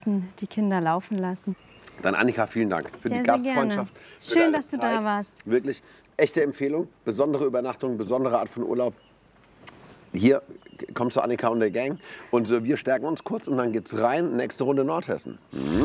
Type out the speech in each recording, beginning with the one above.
Die Kinder laufen lassen. Dann Annika, vielen Dank für die Sehr Gastfreundschaft. Schön, dass du da warst. Wirklich echte Empfehlung, besondere Übernachtung, besondere Art von Urlaub. Hier kommt zu Annika und der Gang und wir stärken uns kurz und dann geht's rein, nächste Runde Nordhessen.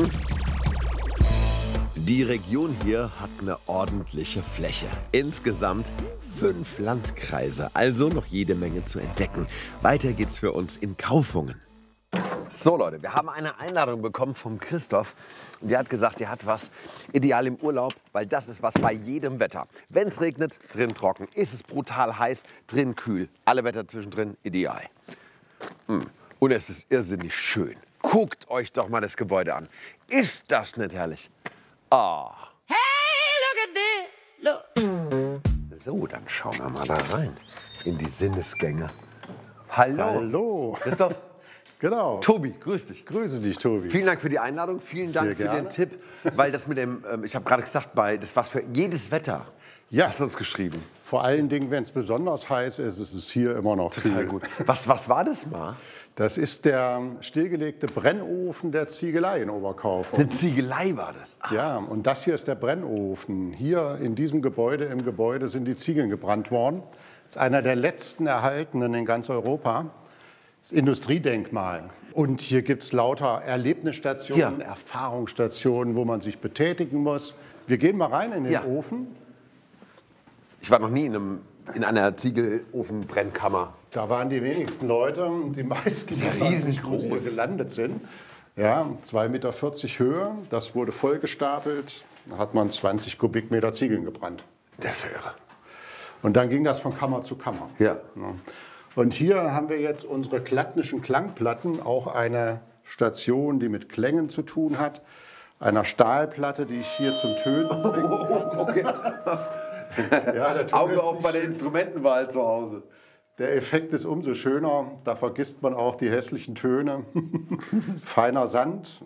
Die Region hier hat eine ordentliche Fläche. Insgesamt 5 Landkreise, also noch jede Menge zu entdecken. Weiter geht's für uns in Kaufungen. So Leute, wir haben eine Einladung bekommen vom Christoph. Und der hat gesagt, der hat was ideal im Urlaub, weil das ist was bei jedem Wetter. Wenn es regnet, drin trocken. Ist es brutal heiß, drin kühl. Alle Wetter zwischendrin ideal. Und es ist irrsinnig schön. Guckt euch doch mal das Gebäude an. Ist das nicht herrlich? Ah. Hey, look at this. Look. So, dann schauen wir mal da rein. In die Sinnesgänge. Hallo. Hallo. Christoph. Genau. Tobi, grüß dich. Grüße dich, Tobi. Vielen Dank für die Einladung, vielen Dank für den Tipp, weil das mit dem, ich habe gerade gesagt, das was für jedes Wetter. Ja. Hast du uns geschrieben. Vor allen Dingen, wenn es besonders heiß ist, ist es hier immer noch Total kühl. gut. Was war das mal? Das ist der stillgelegte Brennofen der Ziegelei in Oberkaufung. Eine Ziegelei war das. Ah. Ja, und das hier ist der Brennofen. Hier in diesem Gebäude, im Gebäude sind die Ziegeln gebrannt worden. Das ist einer der letzten erhaltenen in ganz Europa. Das Industriedenkmal. Und hier gibt es lauter Erlebnisstationen, Erfahrungsstationen, wo man sich betätigen muss. Wir gehen mal rein in den Ofen. Ich war noch nie in einer Ziegelofenbrennkammer. Da waren die wenigsten Leute. Die meisten, ist ja riesengroß, wo sie gelandet sind. Ja, 2,40 Meter Höhe. Das wurde vollgestapelt. Da hat man 20 Kubikmeter Ziegeln gebrannt. Das ist ja irre. Und dann ging das von Kammer zu Kammer. Ja. Und hier haben wir jetzt unsere klattnischen Klangplatten, auch eine Station, die mit Klängen zu tun hat, einer Stahlplatte, die ich hier zum Tönen bringen kann. Okay. Ja, der Ton Auge auf bei der Instrumentenwahl zu Hause. Der Effekt ist umso schöner, da vergisst man auch die hässlichen Töne. Feiner Sand.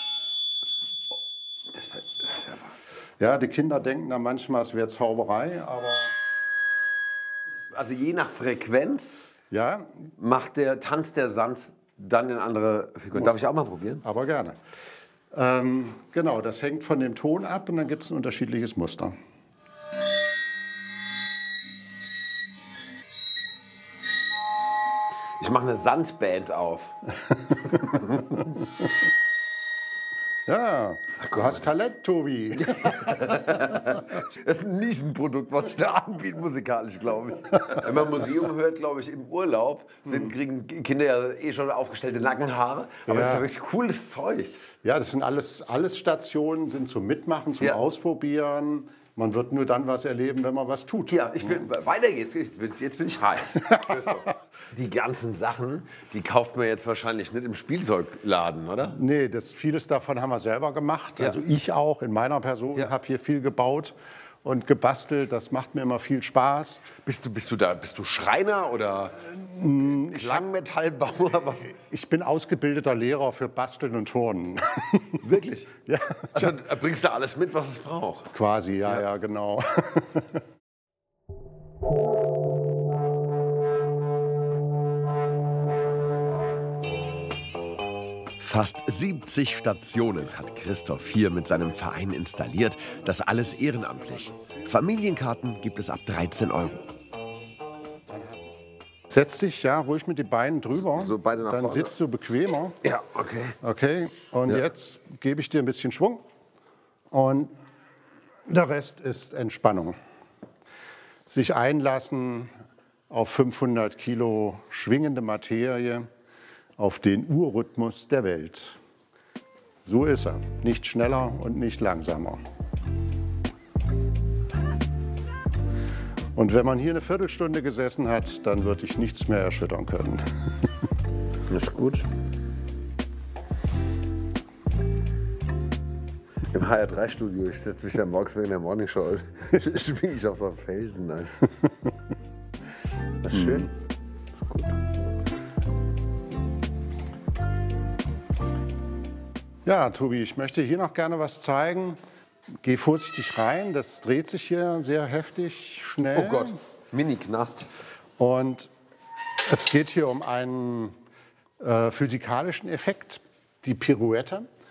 Das ist ja wahr. Ja, die Kinder denken dann manchmal, es wäre Zauberei, aber... Also je nach Frequenz ja, tanzt der Sand dann in andere Figuren. Darf ich auch mal probieren? Aber gerne. Genau, das hängt von dem Ton ab und dann gibt es ein unterschiedliches Muster. Ich mache eine Sandband auf. Ja, du hast Talent, Tobi. Das ist ein Nischenprodukt, was ich da anbiete musikalisch, glaube ich. Wenn man Museum hört, glaube ich, im Urlaub kriegen Kinder ja eh schon aufgestellte Nackenhaare. Aber das ist ja wirklich cooles Zeug. Ja, das sind alles Stationen, sind zum Mitmachen, zum Ausprobieren. Man wird nur dann was erleben, wenn man was tut. Ja, weiter geht's. Jetzt bin ich heiß. Die ganzen Sachen, die kauft man jetzt wahrscheinlich nicht im Spielzeugladen, oder? Nee, vieles davon haben wir selber gemacht. Ja. Also ich auch in meiner Person habe hier viel gebaut und gebastelt. Das macht mir immer viel Spaß. Bist du Schreiner oder Klangmetallbauer? Ich bin ausgebildeter Lehrer für Basteln und Turnen. Wirklich? Ja. Also bringst du alles mit, was es braucht? Quasi, ja, genau. Fast 70 Stationen hat Christoph hier mit seinem Verein installiert. Das alles ehrenamtlich. Familienkarten gibt es ab 13 €. Setz dich ruhig mit den Beinen drüber. So beide nach dann vorne. sitzt du bequemer. Ja, okay. Okay, und jetzt gebe ich dir ein bisschen Schwung. Und der Rest ist Entspannung. Sich einlassen auf 500 Kilo schwingende Materie, auf den Urrhythmus der Welt. So ist er. Nicht schneller und nicht langsamer. Und wenn man hier eine Viertelstunde gesessen hat, dann wird dich nichts mehr erschüttern können. Das ist gut. Im HR3-Studio, ich setze mich ja morgens wegen der Morningshow, schwinge ich auf so einen Felsen ein. Das ist schön. Das ist gut. Ja, Tobi, ich möchte hier noch gerne was zeigen. Geh vorsichtig rein, das dreht sich hier sehr heftig, schnell. Oh Gott, Mini-Knast. Und es geht hier um einen physikalischen Effekt, die Pirouette.